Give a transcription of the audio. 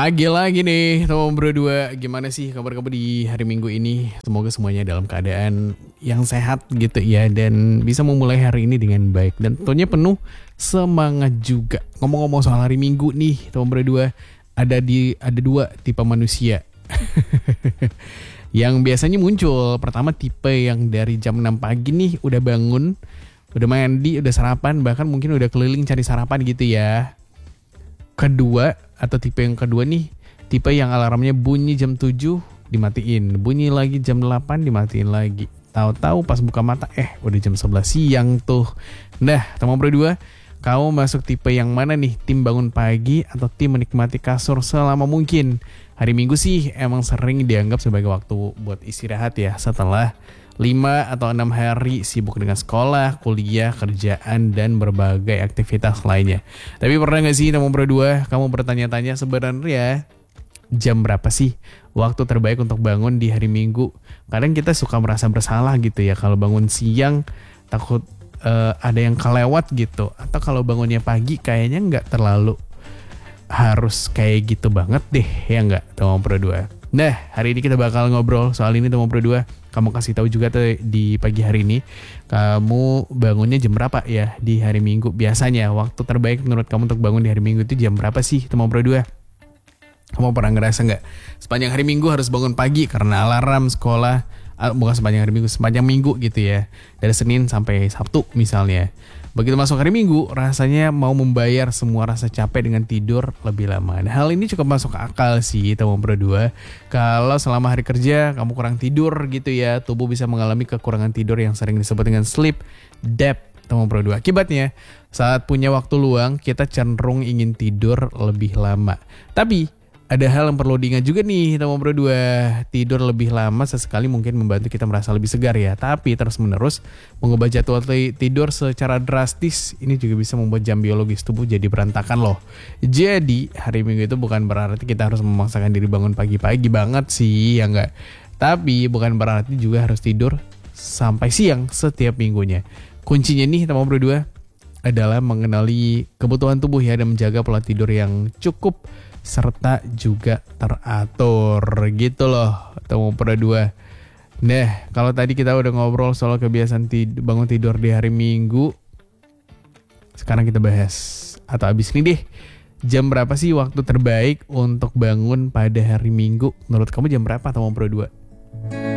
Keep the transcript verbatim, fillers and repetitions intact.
Pagi lagi nih teman berdua. Gimana sih kabar kamu di hari Minggu ini? Semoga semuanya dalam keadaan yang sehat gitu ya, dan bisa memulai hari ini dengan baik dan tentunya penuh semangat juga. Ngomong-ngomong soal hari Minggu nih teman berdua, ada di ada dua tipe manusia yang biasanya muncul. Pertama, tipe yang dari jam enam pagi nih udah bangun, udah mandi, udah sarapan, bahkan mungkin udah keliling cari sarapan gitu ya. Kedua, atau tipe yang kedua nih, tipe yang alarmnya bunyi jam tujuh dimatiin, bunyi lagi jam delapan dimatiin lagi. Tahu-tahu pas buka mata eh udah jam sebelas siang tuh. Nah, teman berdua, kamu masuk tipe yang mana nih? Tim bangun pagi atau tim menikmati kasur selama mungkin? Hari Minggu sih emang sering dianggap sebagai waktu buat istirahat ya, setelah lima atau enam hari sibuk dengan sekolah, kuliah, kerjaan, dan berbagai aktivitas lainnya. Tapi pernah gak sih teman berdua, kamu bertanya-tanya sebenarnya jam berapa sih waktu terbaik untuk bangun di hari Minggu? Kadang kita suka merasa bersalah gitu ya kalau bangun siang, takut uh, ada yang kelewat gitu. Atau kalau bangunnya pagi kayaknya gak terlalu harus kayak gitu banget deh, ya gak teman berdua? Nah, hari ini kita bakal ngobrol soal ini teman berdua. Kamu kasih tahu juga tuh di pagi hari ini, kamu bangunnya jam berapa ya di hari Minggu? Biasanya waktu terbaik menurut kamu untuk bangun di hari Minggu itu jam berapa sih teman berdua? Kamu pernah ngerasa nggak sepanjang hari Minggu harus bangun pagi karena alarm sekolah? Bukan sepanjang hari Minggu, sepanjang minggu gitu ya, dari Senin sampai Sabtu misalnya. Begitu masuk hari Minggu, rasanya mau membayar semua rasa capek dengan tidur lebih lama. Nah, hal ini cukup masuk akal sih teman berdua. Kalau selama hari kerja kamu kurang tidur gitu ya, tubuh bisa mengalami kekurangan tidur yang sering disebut dengan sleep debt teman berdua. Akibatnya, saat punya waktu luang, kita cenderung ingin tidur lebih lama. Tapi ada hal yang perlu diingat juga nih teman berdua. Tidur lebih lama sesekali mungkin membantu kita merasa lebih segar ya. Tapi terus menerus mengubah jadwal tidur secara drastis, ini juga bisa membuat jam biologis tubuh jadi berantakan loh. Jadi hari Minggu itu bukan berarti kita harus memaksakan diri bangun pagi-pagi banget sih, ya enggak. Tapi bukan berarti juga harus tidur sampai siang setiap minggunya. Kuncinya nih teman berdua adalah mengenali kebutuhan tubuh ya, dan menjaga pola tidur yang cukup serta juga teratur gitu loh teman berdua. Nah, kalau tadi kita udah ngobrol soal kebiasaan tid- bangun tidur di hari Minggu, sekarang kita bahas atau abis ini deh, jam berapa sih waktu terbaik untuk bangun pada hari Minggu? Menurut kamu jam berapa teman berdua?